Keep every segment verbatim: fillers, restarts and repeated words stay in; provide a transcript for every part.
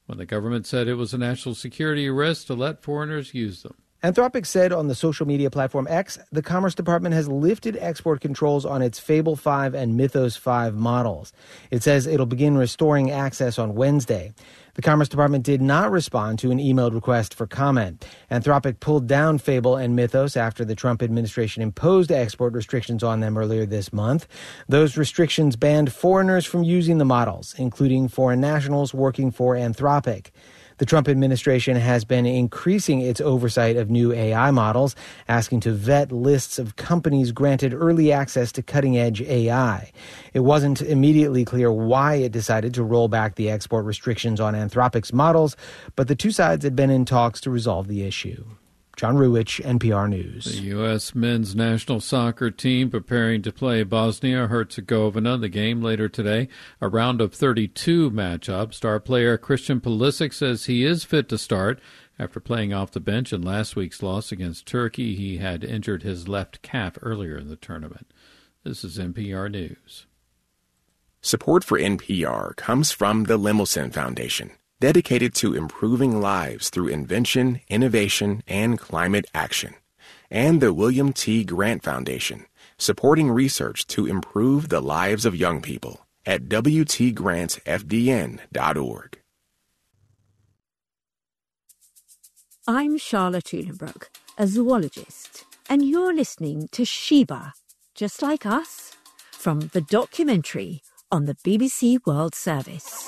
when the government said it was a national security risk to let foreigners use them. Anthropic said on the social media platform X, the Commerce Department has lifted export controls on its Fable five and Mythos five models. It says it'll begin restoring access on Wednesday. The Commerce Department did not respond to an emailed request for comment. Anthropic pulled down Fable and Mythos after the Trump administration imposed export restrictions on them earlier this month. Those restrictions banned foreigners from using the models, including foreign nationals working for Anthropic. The Trump administration has been increasing its oversight of new A I models, asking to vet lists of companies granted early access to cutting-edge A I. It wasn't immediately clear why it decided to roll back the export restrictions on Anthropic's models, but the two sides had been in talks to resolve the issue. John Ruwich, N P R News. The U S men's national soccer team preparing to play Bosnia-Herzegovina. The game later today, a round of thirty-two matchup. Star player Christian Pulisic says he is fit to start. After playing off the bench in last week's loss against Turkey, he had injured his left calf earlier in the tournament. This is N P R News. Support for N P R comes from the Lemelson Foundation, dedicated to improving lives through invention, innovation, and climate action. And the William T. Grant Foundation, supporting research to improve the lives of young people at w t grant f d n dot org. I'm Charlotte Uhlenbrook, a zoologist, and you're listening to Sheba, Just Like Us, from the documentary on the B B C World Service.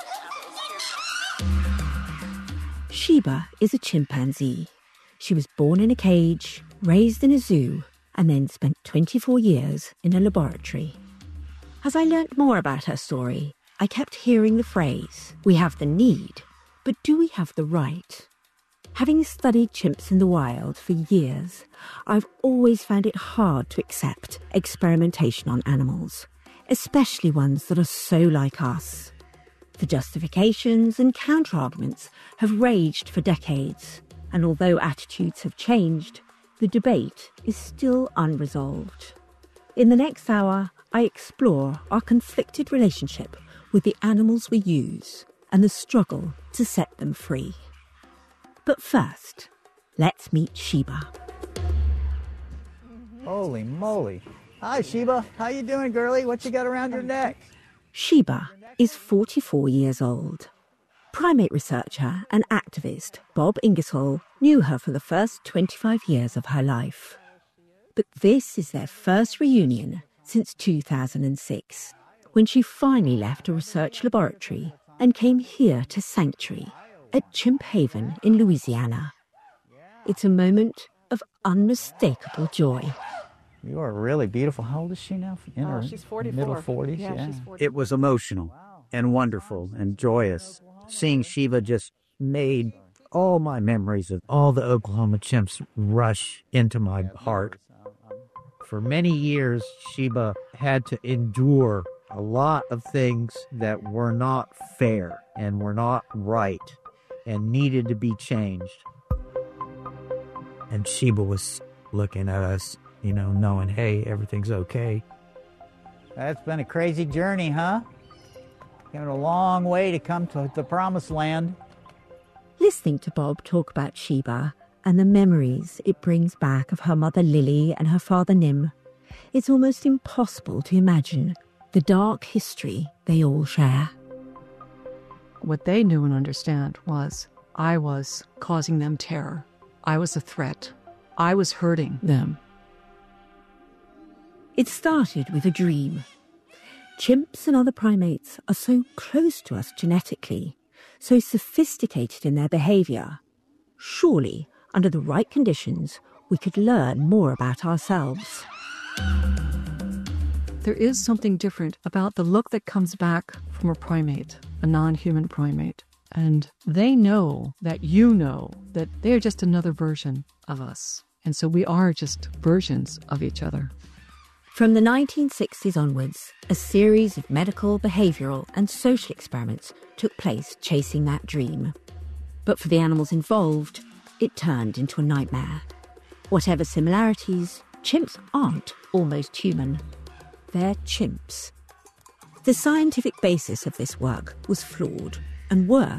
Sheba is a chimpanzee. She was born in a cage, raised in a zoo, and then spent twenty-four years in a laboratory. As I learnt more about her story, I kept hearing the phrase, we have the need, but do we have the right? Having studied chimps in the wild for years, I've always found it hard to accept experimentation on animals, especially ones that are so like us. The justifications and counter-arguments have raged for decades, and although attitudes have changed, the debate is still unresolved. In the next hour, I explore our conflicted relationship with the animals we use and the struggle to set them free. But first, let's meet Sheba. Holy moly. Hi, Sheba. How you doing, girlie? What you got around your neck? Sheba is forty-four years old. Primate researcher and activist Bob Ingersoll knew her for the first twenty-five years of her life. But this is their first reunion since two thousand six, when she finally left a research laboratory and came here to Sanctuary at Chimp Haven in Louisiana. It's a moment of unmistakable joy. You are really beautiful. How old is she now? In oh, her she's forty-four. Middle forties? Yeah, yeah. she's forty-four. It was emotional and wonderful and joyous. Seeing Sheba just made all my memories of all the Oklahoma chimps rush into my heart. For many years, Sheba had to endure a lot of things that were not fair and were not right and needed to be changed. And Sheba was looking at us, you know, knowing, hey, everything's okay. That's been a crazy journey, huh? Got a long way to come to the promised land. Listening to Bob talk about Sheba and the memories it brings back of her mother Lily and her father Nim, it's almost impossible to imagine the dark history they all share. What they knew and understand was I was causing them terror. I was a threat. I was hurting them. It started with a dream. Chimps and other primates are so close to us genetically, so sophisticated in their behavior. Surely, under the right conditions, we could learn more about ourselves. There is something different about the look that comes back from a primate, a non-human primate. And they know that you know that they're just another version of us. And so we are just versions of each other. From the nineteen sixties onwards, a series of medical, behavioural and social experiments took place chasing that dream. But for the animals involved, it turned into a nightmare. Whatever similarities, chimps aren't almost human. They're chimps. The scientific basis of this work was flawed, and worse,